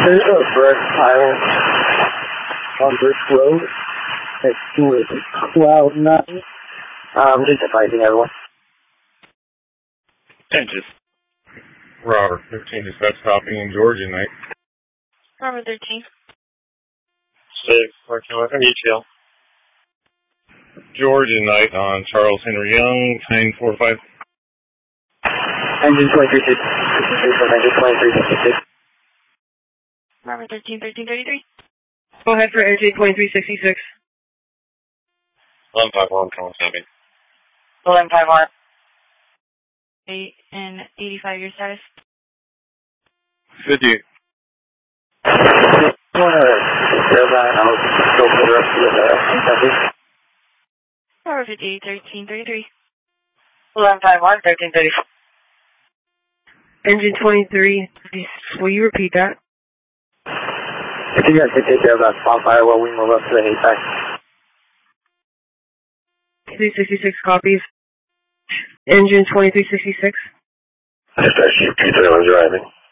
There's a Brett Pilot on Brick Road next to Cloud 9. Just advising everyone. Attention. Robert 13 dispatch stopping in Georgia night. Robert 13. 6, working with retail. Georgia night on Charles Henry Young, 945. Engine 2366 from engine 2366. Robert 13, 1333. Go ahead for engine 2366. 151, calling 7. 1151. 8 and 85 year status. 50. I'll go for the rest of the Robert 58, 1333. 1151, 1334. Engine 23, will you repeat that? I think I can take care of that spot fire while we move up to the HVAC. 366 copies. Engine 2366. Dispatch, P3 on driving.